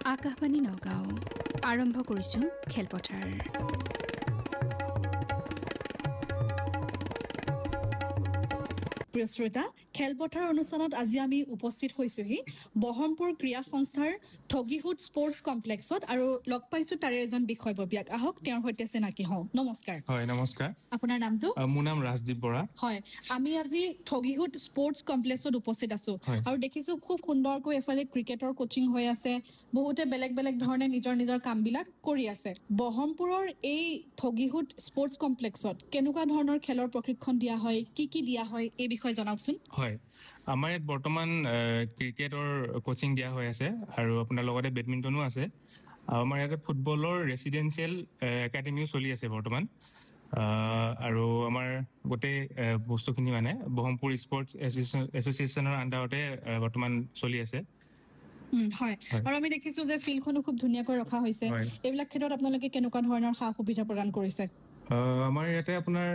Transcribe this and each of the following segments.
আকাশবাণী নগাঁও আৰম্ভ কৰিছোঁ খেলপথাৰ। প্ৰিয় শ্ৰোতা, খেলপথাৰ অনুষ্ঠানত আজি আমি উপস্থিত হৈছোহি বহৰমপুৰ ক্ৰীড়া সংস্থাৰ ঠগীহুড স্পৰ্টছ কমপ্লেক্সত আৰু লগ পাইছো তাৰে এজন বিষয়ববীয়াক। আহক তেওঁৰ সৈতে চিনাকি হওঁ। নমস্কাৰ। হয়, নমস্কাৰ। আপোনাৰ নামটো? মোৰ নাম ৰাজদীপ বৰা। হয়, আমি আজি ঠগীহুড স্পৰ্টছ কমপ্লেক্সত উপস্থিত আছো আৰু দেখিছো খুব সুন্দৰকৈ এফালে ক্ৰিকেটৰ কোচিং হৈ আছে, বহুতে বেলেগ বেলেগ ধৰণে নিজৰ নিজৰ কামবিলাক কৰি আছে। বহৰমপুৰৰ এই ঠগীহুড স্পৰ্টছ কমপ্লেক্সত কেনেকুৱা ধৰণৰ খেলৰ প্ৰশিক্ষণ দিয়া হয়, কি কি দিয়া হয়, এই বিষয়ে জনাওকচোন। হয়, আমাৰ ইয়াত বৰ্তমান ক্ৰিকেটৰ কোচিং দিয়া হৈ আছে আৰু আপোনাৰ লগতে বেডমিণ্টনো আছে। আমাৰ ইয়াতে ফুটবলৰ ৰেচিডেঞ্চিয়েল একাডেমিও চলি আছে বৰ্তমান। আৰু আমাৰ গোটেই বস্তুখিনি মানে বহৰমপুৰ স্পৰ্টছ এছ'চিয়েশ্যনৰ আণ্ডাৰতে বৰ্তমান চলি আছে। হয়, আৰু আমি দেখিছো যে ফিল্ডখনো খুব ধুনীয়াকৈ ৰখা হৈছে। এইবিলাক ক্ষেত্ৰত আপোনালোকে কেনেকুৱা ধৰণৰ সা সুবিধা প্ৰদান কৰিছে? আমাৰ ইয়াতে আপোনাৰ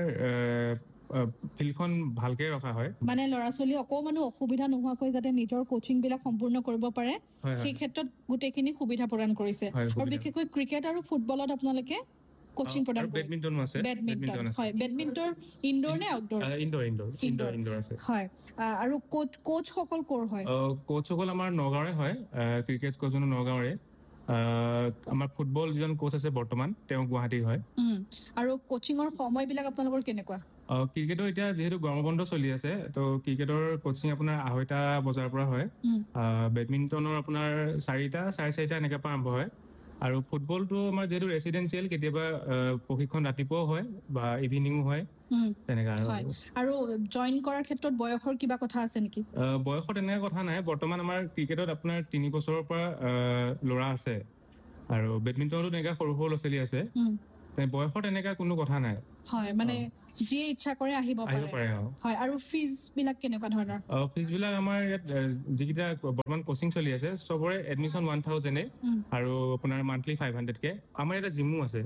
ফিল্ডখন ভালকে ৰখা হয়, মানে ল'ৰা ছোৱালী অকমানো অসুবিধা নোহোৱাকৈ যাতে নিজৰ কোচিং বিলাক সম্পূৰ্ণ কৰিব পাৰে, সেই ক্ষেত্ৰত গোটেইখিনি সুবিধা প্ৰদান কৰিছে। আৰু বিশেষকৈ ক্ৰিকেট আৰু ফুটবলত আপোনালোকে কোচিং প্ৰদান কৰিছে। বেডমিণ্টনো আছে। বেডমিণ্টন, হয়। বেডমিণ্টন ইনডোৰ নে আউটডোৰ? ইনডোৰ আছে। হয়, আৰু কোচ সকল ক'ৰ হয়? কোচ সকল আমাৰ নগাঁৱৰে হয়। ক্ৰিকেট কোচজনো নগাঁৱৰে। আমাৰ ফুটবল যিজন কোচ আছে বৰ্তমান, তেওঁ গুৱাহাটীৰ হয়। আৰু কোচিঙৰ সময়বিলাক আপোনালোকৰ কেনেকুৱা? ক্ৰিকেটৰ এতিয়া যিহেতু গৰম বন্ধ চলি আছে, তো ক্ৰিকেটৰ কোচিং আপোনাৰ 2:30 বজাৰ পৰা হয়। বেডমিণ্টনৰ আপোনাৰ 4টা, 4:30 এনেকৈ পৰা আৰম্ভ হয়। আৰু ফুটবলটো আমাৰ যিহেতু ৰেচিডেঞ্চিয়েল, কেতিয়াবা প্ৰশিক্ষণ ৰাতিপুৱাও হয় বা ইভিনিঙো হয়, তেনেকুৱা আৰু জইন কৰাৰ ক্ষেত্ৰত বয়সৰ কিবা কথা আছে নেকি? বয়সৰ তেনেকুৱা কথা নাই। বৰ্তমান আমাৰ ক্ৰিকেটত আপোনাৰ 3 বছৰৰ পৰা ল'ৰা আছে আৰু বেডমিণ্টনতো তেনেকুৱা সৰু সৰু ল'ৰা ছোৱালী আছে। বয়সৰ তেনেকুৱা কোনো কথা নাই। হয়, মানে যিয়ে ইচ্ছা কৰে আহিব পাৰে। হয়, আৰু ফিজ বিলাক কেনেকুৱা ধৰণৰ? ফিজ বিলাক আমাৰ ইয়াত যিকেইটা বৰ্তমান কোচিং চলি আছে চবৰে এডমিশ্যন 1000 আৰু আপোনাৰ মান্থলি 500কে। আমাৰ ইয়াতে জিমো আছে।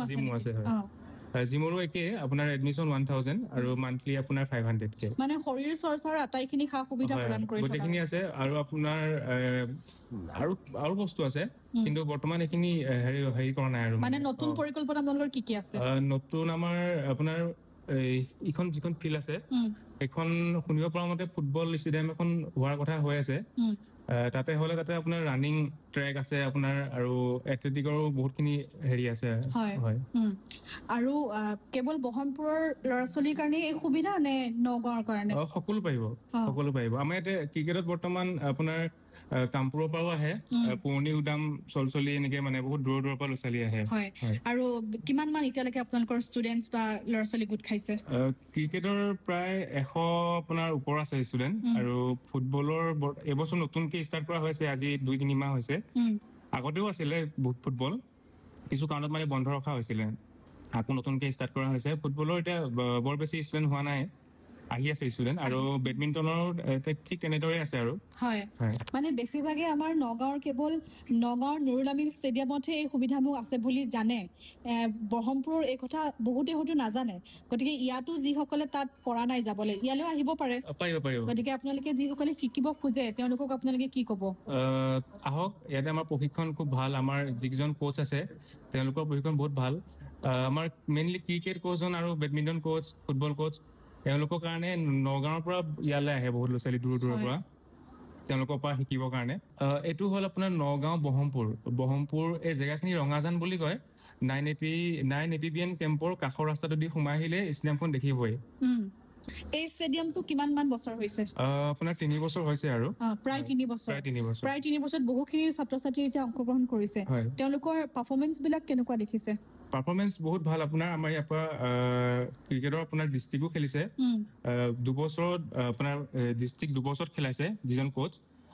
হয়, জিমৰো একে, আপোনাৰ এডমিশ্যন 1000 আৰু মান্থলি আপোনাৰ 500কে। মানে শৰীৰ চৰ্চাৰ আটাইখিনি সা সুবিধা প্ৰদান কৰি থকা গোটেইখিনি আছে। আৰু আপোনাৰ আৰু বস্তু আছে, কিন্তু বৰ্তমান এইখিনি হেৰি কৰা নাই। আৰু মানে নতুন পৰিকল্পনা আপোনালোকৰ কি কি আছে? নতুন আমাৰ আপোনাৰ এইখন যিখন ফিল্ড আছে, সেইখন শুনিব পৰা মতে ফুটবল ষ্টেডিয়াম এখন হোৱাৰ কথা হৈ আছে। তাতে আপোনাৰ ৰানিং ট্ৰেক আছে আপোনাৰ, আৰু এথলেটিকৰো বহুতখিনি হেৰি আছে। হয়, আৰু কেৱল বহৰমপুৰৰ ল'ৰা ছোৱালীৰ কাৰণে এই সুবিধা নে নগাঁৱৰ কাৰণে? সকলো পাৰিব। আমাৰ ইয়াতে ক্ৰিকেটত বৰ্তমান আপোনাৰ কামপুৰৰ পৰাও আহে, পুৰণি উদাম চলচলি এনেকে মানে বহুত দূৰৰ দূৰৰ পৰা ল'ৰা ছোৱালী আহে। আৰু কিমান মান এতিয়ালৈকে আপোনালোকৰ ষ্টুডেন্টছ বা ল'ৰা ছোৱালী গোট খাইছে? ক্ৰিকেটৰ প্ৰায় 100 আপোনাৰ ওপৰ আছে ষ্টুডেন্ট। আৰু ফুটবলৰ এবছৰ নতুনকে ষ্টাৰ্ট কৰা হৈছে, আজি 2-3 মাহ হৈছে। আগতেও আছিলে ফুটবল, কিছু কাৰণত মানে বন্ধ ৰখা হৈছিলে, আকৌ নতুনকে ষ্টাৰ্ট কৰা হৈছে। ফুটবলৰ এতিয়া বৰ বেছি ষ্টুডেন্ট হোৱা নাই, আহি আছে ষ্টুডেন্ট। আৰু বেডমিণ্টনৰ ঠিক তেনেদৰে আছে। আৰু হয়, মানে বেছিভাগে আমাৰ নগাঁৱৰ কেৱল নগাঁৱৰ নুৰুল আমিন ষ্টেডিয়ামতহে এই সুবিধাবোৰ আছে বুলি জানে। বহৰমপুৰৰ এই কথা বহুতে হয়তো নাজানে। গতিকে ইয়াতো যিসকলে তাত পৰা নাই যাবলৈ, ইয়ালৈও আহিব পাৰে। গতিকে আপোনালোকে যিসকলে শিকিব খোজে তেওঁলোকক আপোনালোকে কি ক'ব? আহক, ইয়াতে আমাৰ প্ৰশিক্ষণ খুব ভাল। আমাৰ যিকেইজন কোচ আছে তেওঁলোকৰ প্ৰশিক্ষণ বহুত ভাল। আমাৰ মেইনলি ক্ৰিকেট কোচজন আৰু বেডমিণ্টন কোচ, ফুটবল কোচ, তেওঁলোকৰ কাৰণে নগাঁৱৰ পৰা ইয়ালৈ আহে বহুত ল'ৰা ছোৱালী দূৰৰ পৰা, তেওঁলোকৰ পৰা শিকিবৰ কাৰণে। এইটো হ'ল আপোনাৰ নগাঁও বহৰমপুৰ এই জেগাখিনি ৰঙাজান বুলি কয়। 9 APBN কেম্পৰ কাষৰ ৰাস্তাটো দি সোমাই আহিলে ষ্টেডিয়ামখন দেখিবই। এই ষ্টেডিয়ামটো কিমান মান বছৰ হৈছে? আপোনাৰ 3 বছৰ হৈছে। আৰু প্ৰায় 3 বছৰত বহুখিনি ছাত্ৰ ছাত্ৰী এতিয়া অংশগ্ৰহণ কৰিছে। তেওঁলোকৰ পাৰফৰ্মেন্স বিলাক কেনেকুৱা দেখিছে? পাৰফৰ্মেন্স বহুত ভাল। আপোনাৰ আমাৰ ইয়াৰ পৰা ক্ৰিকেটৰ আপোনাৰ ডিষ্ট্ৰিক্টো খেলিছে। 2 বছৰত আপোনাৰ ডিষ্ট্ৰিক্ট 2 বছৰত খেলাইছে যিজন কোচ।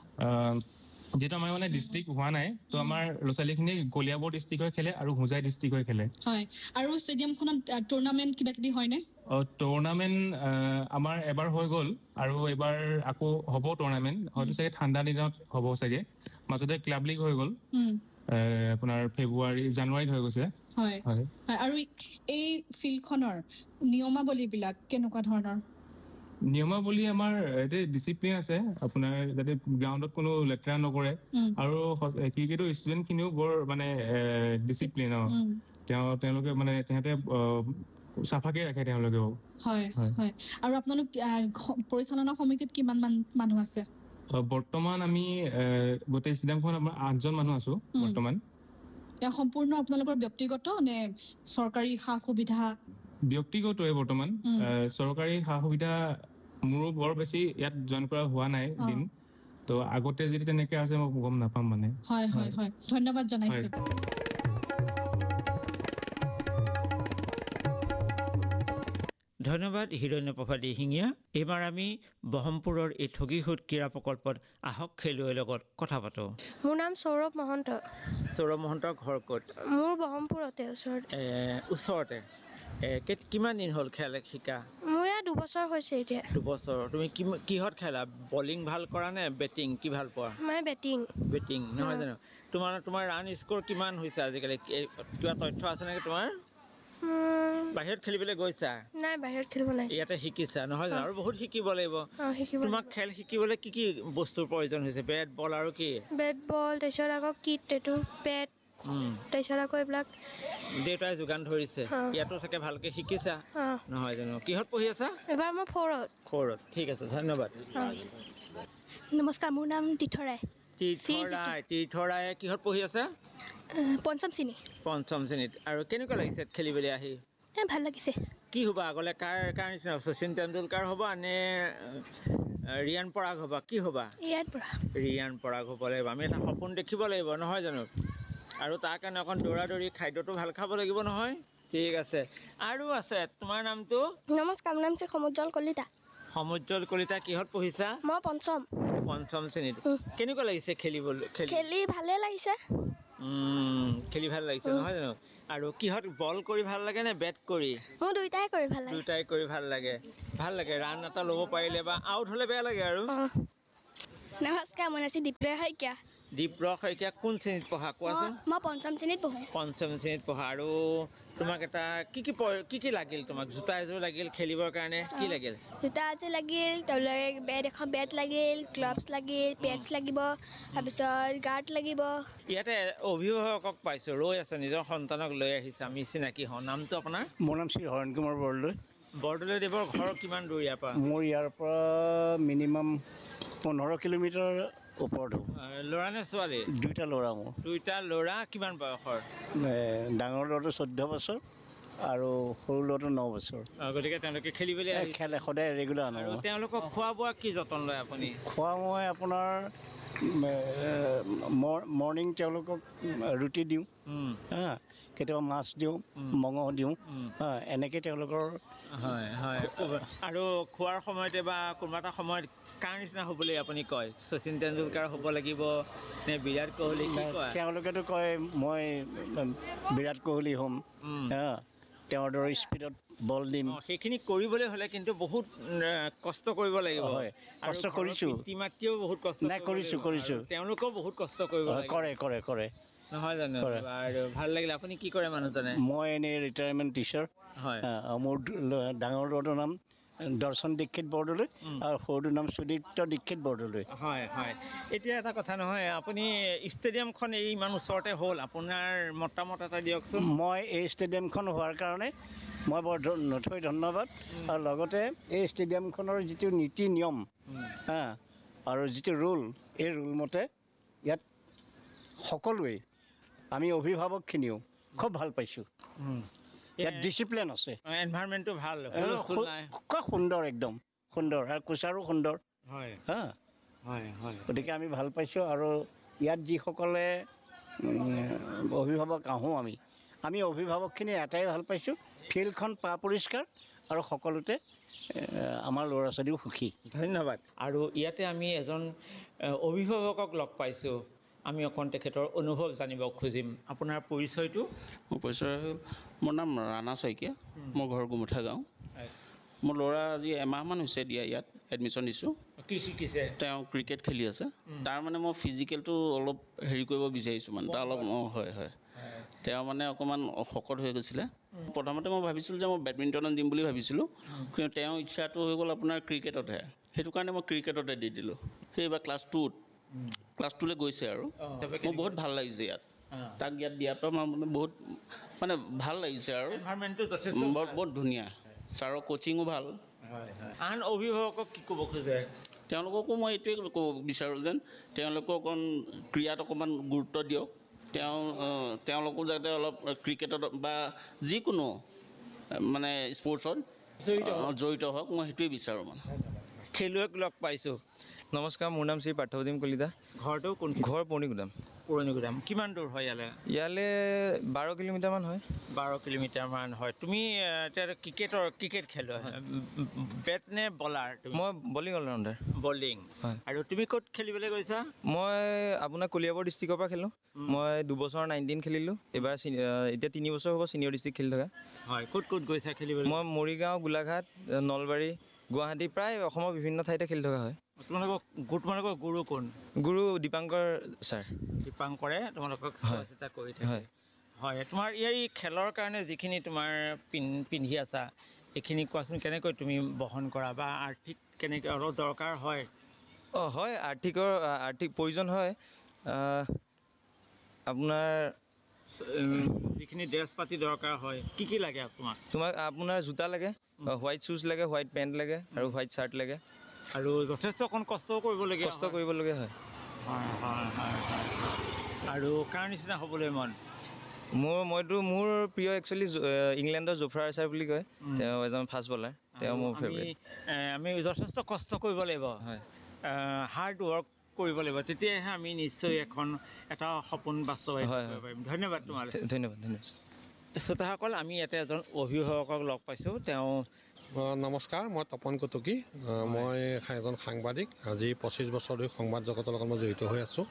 যিহেতু আমাৰ মানে ডিষ্ট্ৰিক্ট হোৱা নাই, তো আমাৰ ল'ৰা ছোৱালীখিনি কলিয়াবৰ ডিষ্ট্ৰিক্ট হৈ খেলে আৰু হোজাই ডিষ্ট্ৰিক্ট হৈ খেলে। আৰু ষ্টেডিয়ামখনত টুৰ্ণামেণ্ট কিবা কিবি হয়নে? টুৰ্ণামেণ্ট আমাৰ এবাৰ হৈ গ'ল, আৰু এবাৰ আকৌ হ'ব টুৰ্ণামেণ্ট। হয়তো চাগে ঠাণ্ডা দিনত হ'ব চাগে। মাজতে ক্লাব লীগ হৈ গ'ল, আপোনাৰ জানুৱাৰীত হৈ গৈছে। আৰু এই ফিল্ডখনৰ নিয়মাৱলী বিলাক কেনেকুৱা ধৰণৰ? নিয়মাৱলী আমাৰ ইয়াতে ডিচিপ্লিন আছে আপোনাৰ, যাতে গ্ৰাউণ্ডত কোনো লেতেৰা নকৰে আৰু ক্ৰিকেটৰ ষ্টুডেণ্টখিনিও বৰ মানে ডিচিপ্লিন। তেওঁলোকে মানে তেহেঁতে চাফাকে ৰাখে তেওঁলোকেও। হয় হয়। আৰু আপোনালোক পৰিচালনা সমিতিত কিমান মানুহ আছে? বৰ্তমান আমি গোটেই ষ্টেডিয়ামখনত আমাৰ 8জন মানুহ আছো বৰ্তমান। সম্পূৰ্ণ আপোনালোকৰ ব্যক্তিগত নে চৰকাৰী সা সুবিধা? ব্যক্তিগতই বৰ্তমান। চৰকাৰী সা সুবিধা মোৰো বৰ বেছি ইয়াত জইন কৰা হোৱা নাই দিন, তো আগতে যদি তেনেকে আছে মই গম নাপাম মানে। হয় হয় হয়, ধন্যবাদ জনাইছো। ধন্যবাদ হিৰণ্যপ্ৰভা দিহিঙীয়া। এইবাৰ আমি বহমপুৰৰ এই ঠগীসুত ক্ৰীড়া প্ৰকল্পত আহক খেলুৱৈৰ লগত কথা পাতোঁ। মোৰ নাম সৌৰভ মহন্ত। সৌৰভ মহন্তৰ ঘৰ ক'ত? মোৰ বহমপুৰতে ওচৰতে। কিমান দিন হ'ল খেল শিকা? মোৰ ইয়াত 2 বছৰ হৈছে এতিয়া। 2 বছৰ। তুমি কিহত খেলা? বলিং ভাল কৰা নে বেটিং? কি ভাল পোৱা? মই বেটিং। বেটিং নহয় জানো? তোমাৰ ৰান স্ক'ৰ কিমান হৈছে আজিকালি? কিবা তথ্য আছে নেকি তোমাৰ? বাহিৰত খেলিবলৈ গৈছা? নাই, বাহিৰত খেলিব নাই। ইয়াতে শিকিছা নহয় জানো? আৰু বহুত শিকিব লাগিব। তোমাক খেল শিকিবলৈ কি কি বস্তুৰ প্ৰয়োজন হৈছে? বেট, বল আৰু কি? বেট, বল, তাৰপিছত আকৌ কিট, এইটো বেট, তাৰপিছত আকৌ এইবিলাক দেউতাই যোগান ধৰিছে। ইয়াতো চাগে ভালকে শিকিছা নহয় জানো? কিহত পঢ়ি আছা? এবাৰ মই 4ত। 4ত। ঠিক আছে, ধন্যবাদ। নমস্কাৰ, মোৰ নাম তীৰ্থৰাই। তীৰ্থৰাই কিহত পঢ়ি আছে? 5ম শ্ৰেণী। 5ম শ্ৰেণীত। আৰু কেনেকুৱা লাগিছে খেলিবলৈ আহি? ভাল লাগিছে। কি হ'বা আগলৈ? কাৰ নিচিনা? শচীন তেণ্ডুলকাৰ হ'বা নে ৰিয়ান পৰাগ হ'বা? কি হ'বা? ৰিয়ান পৰাগ হ'ব লাগিব। আমি এটা সপোন দেখিব লাগিব নহয় জানো? আৰু তাৰ কাৰণে অকণ দৌৰা-দৌৰি, খাদ্যটো ভাল খাব লাগিব নহয়? ঠিক আছে। আৰু আছে, তোমাৰ নামটো? নমস্কাৰ, মোৰ নাম হৈছে সমুজ্জ্বল কলিতা। সমুজ্জ্বল কলিতা। কিহত পঢ়িছা? মই 5ম। 5ম শ্ৰেণীত। কেনেকুৱা লাগিছে খেলিবলৈ? খেলি ভালে লাগিছে। খেলি ভাল লাগিছে নহয় জানো? আৰু কিহত বল কৰি ভাল লাগে নে বেট কৰি? মোৰ দুইটাই কৰি ভাল লাগে। দুইটাই কৰি ভাল লাগে। ভাল লাগে। ৰান এটা ল'ব পাৰিলে বা আউট হ'লে বেয়া লাগে আৰু। নমস্কাৰ, মোৰ নাম হৈছে দীপ্ৰয় শইকীয়া। দীপ্ৰয় শইকীয়া কোন শ্ৰেণীত পঢ়া কোৱাচোন? মই 5ম শ্ৰেণীত পঢ়োঁ। 5ম শ্ৰেণীত পঢ়া। আৰু তোমাক এটা কি লাগিল? তোমাক জোতা এযোৰ লাগিল খেলিবৰ কাৰণে? কি লাগিল? জোতা এযোৰ লাগিল, তাৰপিছত বেট লাগিল, গ্লভছ লাগিল, পেডছ লাগিব, তাৰপিছত গাৰ্ড লাগিব। ইয়াতে অভিভাৱকক পাইছোঁ, ৰৈ আছে, নিজৰ সন্তানক লৈ আহিছে। আমি চিনাকি হওঁ। নামটো আপোনাৰ? মোৰ নাম শ্ৰী হৰেণ কুমাৰ বৰদলৈ। বৰদলৈদেৱৰ ঘৰ কিমান দূৰ ইয়াৰ পৰা? মোৰ ইয়াৰ পৰা মিনিমাম 15 কিলোমিটাৰ ওপৰত হ'ব। ল'ৰা নে ছোৱালী? 2টা ল'ৰা মোৰ। 2টা ল'ৰা। কিমান বয়সৰ? ডাঙৰ ল'ৰাটো 14 বছৰ আৰু সৰু ল'ৰাটো 9 বছৰ। গতিকে তেওঁলোকে খেলিবলৈ খেলে, সদায় ৰেগুলাৰ আনো। আৰু তেওঁলোকক খোৱা বোৱা কি যতন লয় আপুনি? খোৱা মই আপোনাৰ মৰ্ণিং তেওঁলোকক ৰুটি দিওঁ, কেতিয়াবা মাছ দিওঁ, মঙহ দিওঁ, এনেকৈ তেওঁলোকৰ। হয় হয়। আৰু খোৱাৰ সময়তে বা কোনোবা এটা সময়ত কাৰ নিচিনা হ'বলৈ আপুনি কয়? শচীন তেণ্ডুলকাৰ হ'ব লাগিব নে বিৰাট কোহলি? কি কয়? তেওঁলোকেতো কয় মই বিৰাট কোহলি হ'ম, তেওঁৰ দৰে স্পীডত বল দিম। সেইখিনি কৰিবলৈ হ'লে কিন্তু বহুত কষ্ট কৰিব লাগিব। হয়, কষ্ট কৰিছোঁ। পিতৃ-মাতৃয়েও বহুত কষ্ট কৰিছোঁ। তেওঁলোকেও বহুত কষ্ট কৰিব লাগিব। কৰে নহয় জানো? আৰু ভাল লাগিলে। আপুনি কি কৰে মানুহজনে? মই এনেই ৰিটায়াৰমেণ্ট টিচাৰ। হয়। মোৰ ডাঙৰ ল'ৰাটোৰ নাম দৰ্শন দীক্ষিত বৰদলৈ আৰু সৰুটোৰ নাম সুদীপ্ত দীক্ষিত বৰদলৈ। হয় হয়। এতিয়া এটা কথা নহয়, আপুনি ষ্টেডিয়ামখন এই ইমান ওচৰতে হ'ল, আপোনাৰ মতামত এটা দিয়কচোন। মই এই ষ্টেডিয়ামখন হোৱাৰ কাৰণে মই বৰ নথৈ ধন্যবাদ। আৰু লগতে এই ষ্টেডিয়ামখনৰ যিটো নীতি নিয়ম আৰু যিটো ৰুল, এই ৰুল মতে ইয়াত সকলোৱে, আমি অভিভাৱকখিনিও খুব ভাল পাইছোঁ। ইয়াত ডিচিপ্লিন আছে, এনভাইৰনমেণ্টটো ভাল, খুব সুন্দৰ, একদম সুন্দৰ, আৰু কোচাৰো সুন্দৰ। হয় হয় হয়। গতিকে আমি ভাল পাইছোঁ। আৰু ইয়াত যিসকলে অভিভাৱক আহোঁ, আমি অভিভাৱকখিনি এটাই ভাল পাইছোঁ, ফিল্ডখন পৰিষ্কাৰ আৰু সকলোতে আমাৰ ল'ৰা ছোৱালীও সুখী। ধন্যবাদ। আৰু ইয়াতে আমি এজন অভিভাৱকক লগ পাইছোঁ। আমি অকণ তেখেতৰ অনুভৱ জানিব খুজিম। আপোনাৰ পৰিচয়টো? মোৰ পৰিচয় হ'ল, মোৰ নাম ৰাণা শইকীয়া, মোৰ ঘৰ গুমুঠা গাঁও। মোৰ ল'ৰা আজি এমাহমান হৈছে দিয়া, ইয়াত এডমিশ্যন দিছোঁ। কি শিকিছে তেওঁ ক্ৰিকেট খেলি আছে তাৰ মানে মই ফিজিকেলটো অলপ হেৰি কৰিব বিচাৰিছোঁ মানে তাৰ অলপ হয় হয় তেওঁ মানে অকণমান শকত হৈ গৈছিলে প্ৰথমতে মই ভাবিছিলোঁ যে মই বেডমিণ্টনত দিম বুলি ভাবিছিলোঁ কিন্তু তেওঁৰ ইচ্ছাটো হৈ গ'ল আপোনাৰ ক্ৰিকেটতহে সেইটো কাৰণে মই ক্ৰিকেটতে দি দিলোঁ সেই এইবাৰ ক্লাছ 2লৈ গৈছে আৰু মোৰ বহুত ভাল লাগিছে ইয়াত তাক ইয়াত দিয়াৰ পৰা মানে বহুত মানে ভাল লাগিছে আৰু বহুত ধুনীয়া ছাৰৰ কোচিঙো ভাল আন অভিভাৱকক কি ক'ব খোজে তেওঁলোককো মই এইটোৱে ক'ব বিচাৰোঁ যেন তেওঁলোকে অকণ ক্ৰীড়াত অকণমান গুৰুত্ব দিয়ক তেওঁলোকো যাতে অলপ ক্ৰিকেটত বা যিকোনো মানে স্পৰ্টছত জড়িত হওক মই সেইটোৱে বিচাৰোঁ মানে খেলুৱৈক লগ পাইছোঁ নমস্কাৰ মোৰ নাম শ্ৰী পাৰ্থপ্ৰতিম কলিতা ঘৰটো কোন ঘৰ পুৰণিগুদাম কিমান দূৰ হয় ইয়ালৈ 12 কিলোমিটাৰমান হয় 12 কিলোমিটাৰমান হয় তুমি এতিয়া ক্ৰিকেট খেলোৱা বেট নে বলাৰ মই বলিং অলৰাউণ্ডাৰ বলিং হয় আৰু তুমি ক'ত খেলিবলৈ গৈছা মই আপোনাৰ কলিয়াবৰ ডিষ্ট্ৰিক্টৰ পৰা খেলোঁ মই 2 বছৰ 19 খেলিলোঁ এইবাৰ এতিয়া 3 বছৰ হ'ব ছিনিয়ৰ ডিষ্ট্ৰিক্ট খেলি থকা হয় ক'ত গৈছা খেলিবলৈ মই মৰিগাঁও গোলাঘাট নলবাৰী গুৱাহাটী প্ৰায় অসমৰ বিভিন্ন ঠাইতে খেলি থকা হয় তোমালোকৰ গুৰু কোন গুৰু দীপাংকৰ ছাৰ দীপাংকৰে তোমালোকক চোৱা কৰি থাকে হয় তোমাৰ এই খেলৰ কাৰণে যিখিনি তোমাৰ পিন্ধি আছা এইখিনি কোৱাচোন কেনেকৈ তুমি বহন কৰা বা আৰ্থিক কেনেকৈ অলপ দৰকাৰ হয় হয় আৰ্থিক প্ৰয়োজন হয় আপোনাৰ যিখিনি ড্ৰেছ পাতি দৰকাৰ হয় কি লাগে তোমাক আপোনাৰ জোতা লাগে হোৱাইট শ্বুজ লাগে হোৱাইট পেণ্ট লাগে আৰু হোৱাইট চাৰ্ট লাগে আৰু যথেষ্ট অকণ কষ্টও কৰিবলগীয়া হয় আৰু কাৰ নিচিনা হ'বলৈ মন মোৰ প্ৰিয় একচুৱেলি ইংলেণ্ডৰ জোফ্ৰা আৰ্চাৰ বুলি কয় তেওঁ এজন ফাষ্ট বলাৰ তেওঁ মোৰ ফেভৰেট আমি যথেষ্ট কষ্ট কৰিব লাগিব হয় হাৰ্ড ৱৰ্ক কৰিব লাগিব তেতিয়াহে আমি নিশ্চয় এটা সপোন বাস্তৱায়িত কৰিব পাৰিম ধন্যবাদ তোমালৈ ধন্যবাদ শ্ৰোতাসকল আমি ইয়াতে এজন অভিভাৱকক লগ পাইছোঁ তেওঁ নমস্কাৰ মই তপন কটকী মই এজন সাংবাদিক আজি 25 বছৰ ধৰি সংবাদ জগতৰ লগত মই জড়িত হৈ আছোঁ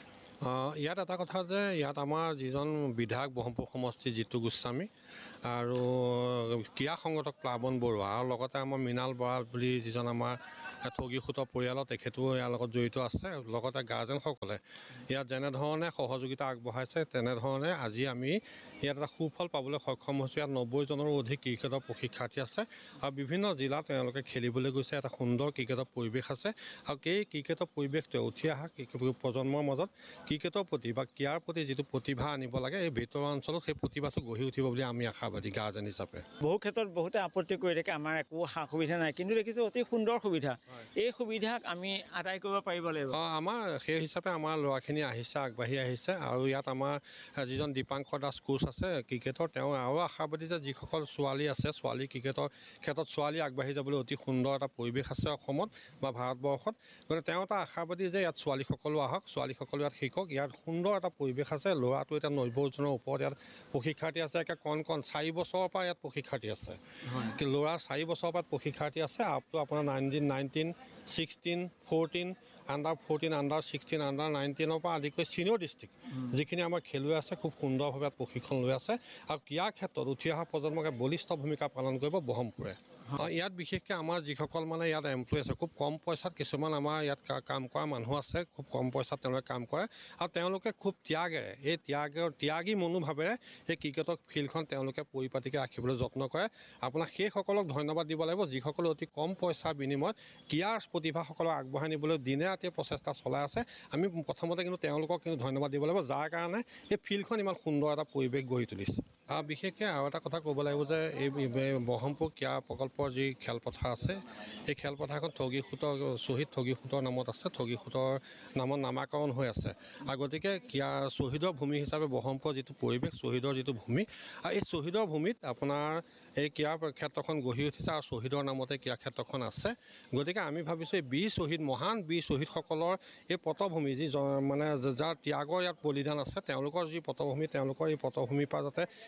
ইয়াত এটা কথা যে ইয়াত আমাৰ যিজন বিধায়ক ব্ৰহ্মপুৰ সমষ্টি জিতু গোস্বামী আৰু ক্ৰীড়া সংগঠক প্লাৱন বৰুৱা আৰু লগতে আমাৰ মৃণাল বৰা বুলি যিজন আমাৰ ঠগীসূত পৰিয়ালৰ তেখেতো ইয়াৰ লগত জড়িত আছে লগতে গাৰ্জেনসকলে ইয়াত যেনেধৰণে সহযোগিতা আগবঢ়াইছে তেনেধৰণে আজি আমি ইয়াত এটা সুফল পাবলৈ সক্ষম হৈছোঁ ইয়াত 90 জনৰো অধিক ক্ৰিকেটৰ প্ৰশিক্ষাৰ্থী আছে আৰু বিভিন্ন জিলাত তেওঁলোকে খেলিবলৈ গৈছে এটা সুন্দৰ ক্ৰিকেটৰ পৰিৱেশ আছে আৰু এই ক্ৰিকেটৰ পৰিৱেশটোৱে উঠি অহা প্ৰজন্মৰ মাজত ক্ৰিকেটৰ প্ৰতি বা ক্ৰীড়াৰ প্ৰতি যিটো প্ৰতিভা আনিব লাগে এই ভিতৰুৱা অঞ্চলত সেই প্ৰতিভাটো গঢ়ি উঠিব বুলি আমি আশাবাদী গাৰ্জেন হিচাপে বহু ক্ষেত্ৰত বহুতে আপত্তি কৰি থাকে আমাৰ একো সা সুবিধা নাই কিন্তু দেখিছোঁ অতি সুন্দৰ সুবিধা এই সুবিধাক আমি আদায় কৰিব পাৰিব লাগিব আমাৰ সেই হিচাপে আমাৰ ল'ৰাখিনি আহিছে আগবাঢ়ি আহিছে আৰু ইয়াত আমাৰ যিজন দীপাংকৰ দাস কোচ আছে ক্ৰিকেটৰ তেওঁ আৰু আশাবাদী যে যিসকল ছোৱালী আছে ছোৱালী ক্ৰিকেটৰ ক্ষেত্ৰত ছোৱালী আগবাঢ়ি যাবলৈ অতি সুন্দৰ এটা পৰিৱেশ আছে অসমত বা ভাৰতবৰ্ষত গতিকে তেওঁ এটা আশাবাদী যে ইয়াত ছোৱালীসকলো আহক ছোৱালীসকলো ইয়াত শিকক ইয়াত সুন্দৰ এটা পৰিৱেশ আছে ল'ৰাটো এতিয়া 90 জনৰ ওপৰত ইয়াত প্ৰশিক্ষাৰ্থী আছে একে কণ 4 বছৰৰ পৰা ইয়াত প্ৰশিক্ষাৰ্থী আছে ল'ৰা 4 বছৰৰ পৰা প্ৰশিক্ষাৰ্থী আছে আপটো আপোনাৰ 19, 16, 14 আণ্ডাৰ 14 আণ্ডাৰ 16 আণ্ডাৰ 19ৰ পৰা আদি কৰি ছিনিয়ৰ ডিষ্ট্ৰিক্ট যিখিনি আমাৰ খেলুৱৈ আছে খুব সুন্দৰভাৱে প্ৰশিক্ষণ লৈ আছে আৰু ক্ৰীড়াৰ ক্ষেত্ৰত উঠি অহা প্ৰজন্মকে বলিষ্ঠ ভূমিকা পালন কৰিব ব্ৰহ্মপুৰে ইয়াত বিশেষকৈ আমাৰ যিসকল মানে ইয়াত এমপ্লয় আছে খুব কম পইচাত কিছুমান আমাৰ ইয়াত কাম কৰা মানুহ আছে খুব কম পইচাত তেওঁলোকে কাম কৰে আৰু তেওঁলোকে খুব ত্যাগেৰে এই ত্যাগী মনোভাৱেৰে এই ক্ৰিকেটৰ ফিল্ডখন তেওঁলোকে পৰিপাটিকৈ ৰাখিবলৈ যত্ন কৰে আপোনাক সেইসকলক ধন্যবাদ দিব লাগিব যিসকলে অতি কম পইচাৰ বিনিময়ত ক্ৰীড়াৰ প্ৰতিভাসকলক আগবঢ়াই নিবলৈ দিনে ৰাতিয়ে প্ৰচেষ্টা চলাই আছে আমি প্ৰথমতে কিন্তু তেওঁলোকক কিন্তু ধন্যবাদ দিব লাগিব যাৰ কাৰণে এই ফিল্ডখন ইমান সুন্দৰ এটা পৰিৱেশ গঢ়ি তুলিছে বিশেষকৈ আৰু এটা কথা ক'ব লাগিব যে এই ব্ৰহ্মপুৰ ক্ৰীড়া প্ৰকল্পৰ যি খেলপথাৰ আছে এই খেলপথাৰখন শ্বহীদ ঠগীসূতৰ নামত আছে ঠগীসূতৰ নামত নামাকৰণ হৈ আছে আৰু গতিকে ক্ৰীড়া শ্বহীদৰ ভূমি হিচাপে ব্ৰহ্মপুৰৰ যিটো পৰিৱেশ শ্বহীদৰ যিটো ভূমি আৰু এই শ্বহীদৰ ভূমিত আপোনাৰ এই ক্ৰীড়া ক্ষেত্ৰখন গঢ়ি উঠিছে আৰু শ্বহীদৰ নামতে ক্ৰীড়া ক্ষেত্ৰখন আছে গতিকে আমি ভাবিছোঁ এই বীৰ শ্বহীদ মহান বীৰ শ্বহীদসকলৰ এই পটভূমি যি মানে যাৰ ত্যাগৰ ইয়াত বলিদান আছে তেওঁলোকৰ যি পটভূমি তেওঁলোকৰ এই পটভূমিৰ পৰা যাতে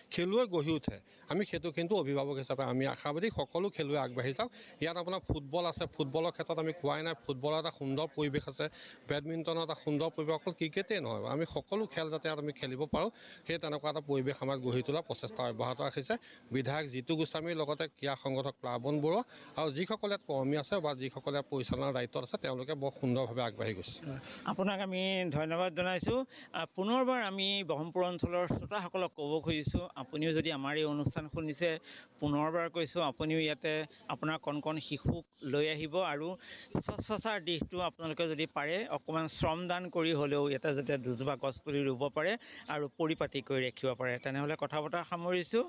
খেলুৱৈ গঢ়ি উঠে আমি সেইটো কিন্তু অভিভাৱক হিচাপে আমি আশাবাদী সকলো খেলুৱৈ আগবাঢ়ি যাওক ইয়াত আপোনাৰ ফুটবল আছে ফুটবলৰ ক্ষেত্ৰত আমি কোৱাই নাই ফুটবলৰ এটা সুন্দৰ পৰিৱেশ আছে বেডমিণ্টনৰ এটা সুন্দৰ পৰিৱেশ অকল ক্ৰিকেটেই নহয় আমি সকলো খেল যাতে আমি খেলিব পাৰোঁ সেই তেনেকুৱা এটা পৰিৱেশ আমাৰ গঢ়ি তোলাৰ প্ৰচেষ্টা অব্যাহত ৰাখিছে বিধায়ক জিতু গোস্বামীৰ লগতে ক্ৰীড়া সংগঠক প্লাৱন বৰুৱা আৰু যিসকলে ইয়াত কৰ্মী আছে বা যিসকলে পৰিচালনাৰ দায়িত্বত আছে তেওঁলোকে বৰ সুন্দৰভাৱে আগবাঢ়ি গৈছে আপোনাক আমি ধন্যবাদ জনাইছোঁ পুনৰবাৰ আমি ব্ৰহ্মপুৰ অঞ্চলৰ শ্ৰোতাসকলক ক'ব খুজিছোঁ আপুনিও যদি আমাৰ এই অনুষ্ঠান শুনিছে পুনৰবাৰ কৈছোঁ আপুনিও ইয়াতে আপোনাৰ কণ কণ শিশুক লৈ আহিব আৰু স্বচ্ছতাৰ দিশটো আপোনালোকে যদি পাৰে অকণমান শ্ৰমদান কৰি হ'লেও ইয়াতে যাতে দুজোপা গছপুলি ৰুব পাৰে আৰু পৰিপাটি কৰি ৰাখিব পাৰে তেনেহ'লে কথা বতৰা সামৰিছোঁ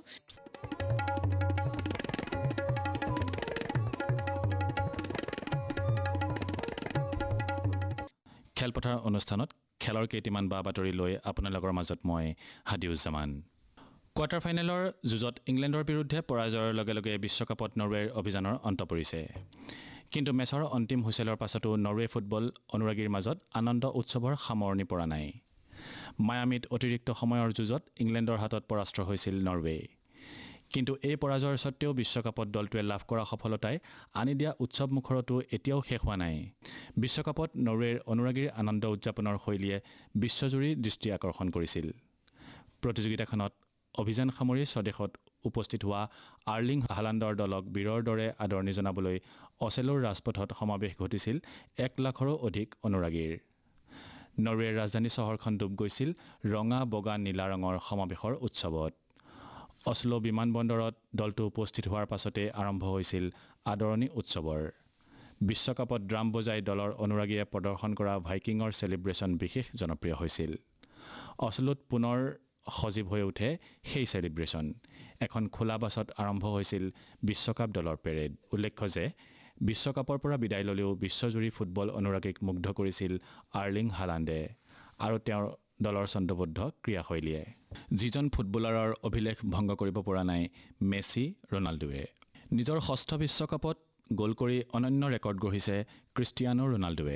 খেলপথাৰ অনুষ্ঠানত খেলৰ কেইটামান বা বাতৰি লৈ আপোনালোকৰ মাজত মই হাদিউজ্জামান কোৱাৰ্টাৰ ফাইনেলৰ যুঁজত ইংলেণ্ডৰ বিৰুদ্ধে পৰাজয়ৰ লগে লগে বিশ্বকাপত নৰৱেৰ অভিযানৰ অন্ত পৰিছে কিন্তু মেচৰ অন্তিম হুইচেলৰ পাছতো নৰৱে ফুটবল অনুৰাগীৰ মাজত আনন্দ উৎসৱৰ সামৰণি পৰা নাই মায়ামিত অতিৰিক্ত সময়ৰ যুঁজত ইংলেণ্ডৰ হাতত পৰাস্ত হৈছিল নৰৱে কিন্তু এই পৰাজয়ৰ সত্ত্বেও বিশ্বকাপত দলটোৱে লাভ কৰা সফলতাই আনি দিয়া উৎসৱ মুখৰতো এতিয়াও শেষ হোৱা নাই বিশ্বকাপত নৰৱেৰ অনুৰাগীৰ আনন্দ উদযাপনৰ শৈলীয়ে বিশ্বজুৰি দৃষ্টি আকৰ্ষণ কৰিছিল প্ৰতিযোগিতাখনত অভিযান সামৰি স্বদেশত উপস্থিত হোৱা আৰ্লিং হালাণ্ডৰ দলক বীৰৰ দৰে আদৰণি জনাবলৈ অচেলোৰ ৰাজপথত সমাৱেশ ঘটিছিল 1 লাখৰো অধিক অনুৰাগীৰ নৰৱেৰ ৰাজধানী চহৰখন ডুব গৈছিল ৰঙা বগা নীলা ৰঙৰ সমাৱেশৰ উৎসৱত অসলো বিমানবন্দৰত দলটো উপস্থিত হোৱাৰ পাছতে আৰম্ভ হৈছিল আদৰণি উৎসৱৰ বিশ্বকাপত ড্ৰাম বজাই দলৰ অনুৰাগীয়ে প্ৰদৰ্শন কৰা ভাইকিঙৰ সেলিব্ৰেশন বিশেষ জনপ্ৰিয় হৈছিল অসলোত পুনৰ সজীৱ হৈ উঠে সেই সেলিব্ৰেশন এখন খোলা বাছত আৰম্ভ হৈছিল বিশ্বকাপ দলৰ পেৰেড উল্লেখ্য যে বিশ্বকাপৰ পৰা বিদায় ললেও বিশ্বজুৰি ফুটবল অনুৰাগীক মুগ্ধ কৰিছিল আৰ্লিং হালাণ্ডে আৰু তেওঁৰ দলৰ ছন্দবদ্ধ ক্ৰীড়াশৈলীয়ে যিজন ফুটবলাৰৰ অভিলেখ ভংগ কৰিব পৰা নাই মেছি ৰনাল্ডোৱে নিজৰ ষষ্ঠ বিশ্বকাপত গোল কৰি অনন্য ৰেকৰ্ড গঢ়িছে ক্ৰিষ্টিয়ানো ৰনাল্ডোৱে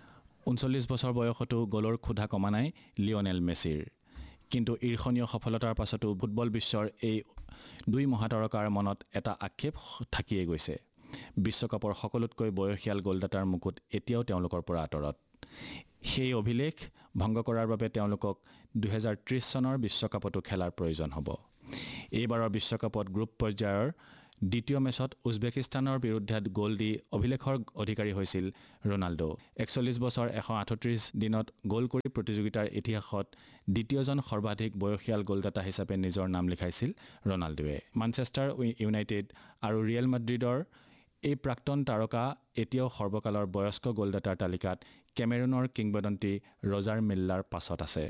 39 বছৰ বয়সতো গোলৰ খুধা কমা নাই লিঅনেল মেছিৰ কিন্তু ঈৰ্ষণীয় সফলতাৰ পাছতো ফুটবল বিশ্বৰ এই দুই মহাতাৰকাৰ মনত এটা আক্ষেপ থাকিয়ে গৈছে বিশ্বকাপৰ সকলোতকৈ বয়সীয়াল গোলদাতাৰ মুকুট এতিয়াও তেওঁলোকৰ পৰা আঁতৰত সেই অভিলেখ ভংগ কৰাৰ বাবে তেওঁলোকক 2030 চনৰ বিশ্বকাপতো খেলাৰ প্ৰয়োজন হ'ব এইবাৰৰ বিশ্বকাপত গ্ৰুপ পৰ্যায়ৰ দ্বিতীয় মেচত উজবেকিস্তানৰ বিৰুদ্ধে গোল দি অভিলেখৰ অধিকাৰী হৈছিল ৰনাল্ডো 41 বছৰ 138 দিনত গোল কৰি প্ৰতিযোগিতাৰ ইতিহাসত দ্বিতীয়জন সৰ্বাধিক বয়সীয়াল গোলদাতা হিচাপে নিজৰ নাম লিখাইছিল ৰনাল্ডোৱে মানচেষ্টাৰ ইউনাইটেড আৰু ৰিয়েল মাদ্ৰিডৰ এই প্ৰাক্তন তাৰকা এতিয়াও সৰ্বকালৰ বয়স্ক গোলদাতাৰ তালিকাত কেমেৰুনৰ কিংবদন্তি ৰজাৰ মিল্লাৰ পাছত আছে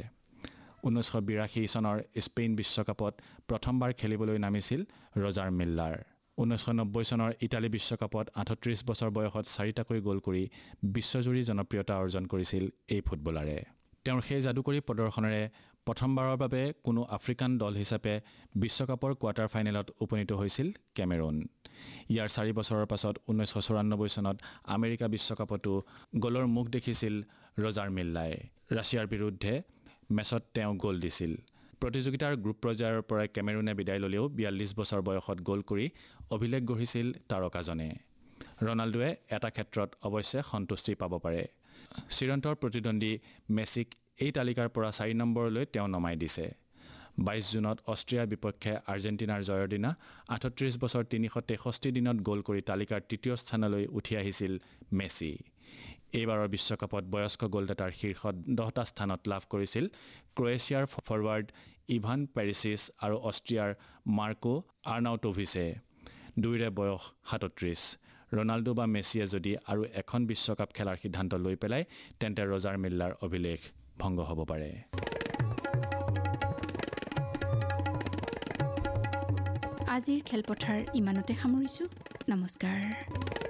1982 চনৰ স্পেইন বিশ্বকাপত প্ৰথমবাৰ খেলিবলৈ নামিছিল ৰজাৰ মিল্লাৰ 1990 চনৰ ইটালী বিশ্বকাপত 38 বছৰ বয়সত 4টাকৈ গোল কৰি বিশ্বজুৰি জনপ্ৰিয়তা অৰ্জন কৰিছিল এই ফুটবলাৰে তেওঁৰ সেই যাদুকৰী প্ৰদৰ্শনেৰে প্ৰথমবাৰৰ বাবে কোনো আফ্ৰিকান দল হিচাপে বিশ্বকাপৰ কোৱাৰ্টাৰ ফাইনেলত উপনীত হৈছিল কেমেৰুন ইয়াৰ 4 বছৰৰ পাছত 1994 চনত আমেৰিকা বিশ্বকাপতো গোলৰ মুখ দেখিছিল ৰজাৰ মিল্লাই ৰাছিয়াৰ বিৰুদ্ধে মেচত তেওঁ গোল দিছিল প্ৰতিযোগিতাৰ গ্ৰুপ পৰ্যায়ৰ পৰা কেমেৰুনে বিদায় ললেও 42 বছৰ বয়সত গোল কৰি অভিলেখ গঢ়িছিল তাৰকাজনে ৰনাল্ডোৱে এটা ক্ষেত্ৰত অৱশ্যে সন্তুষ্টি পাব পাৰে চিৰন্তৰ প্ৰতিদ্বন্দ্বী মেছিক এই তালিকাৰ পৰা 4 নম্বৰলৈ তেওঁ নমাই দিছে 22 জুনত অষ্ট্ৰিয়াৰ বিপক্ষে আৰ্জেণ্টিনাৰ জয়ৰ দিনা 38 বছৰ 363 দিনত গোল কৰি তালিকাৰ তৃতীয় স্থানলৈ উঠি আহিছিল মেছি এইবাৰৰ বিশ্বকাপত বয়স্ক গোলদাতাৰ শীৰ্ষত 10টা স্থানত লাভ কৰিছিল ক্ৰ'য়েছিয়াৰ ফৰৱাৰ্ড ইভান পেৰিছিচ আৰু অষ্ট্ৰিয়াৰ মাৰ্কো আৰ্নাউটোভিছে দুইৰে বয়স 37 ৰনাল্ডো বা মেছিয়ে যদি আৰু এখন বিশ্বকাপ খেলাৰ সিদ্ধান্ত লৈ পেলাই তেন্তে ৰজাৰ মিল্লাৰ অভিলেখ ভংগ হ'ব পাৰে আজিৰ খেলপথাৰ ইমানতে সামৰিছোঁ নমস্কাৰ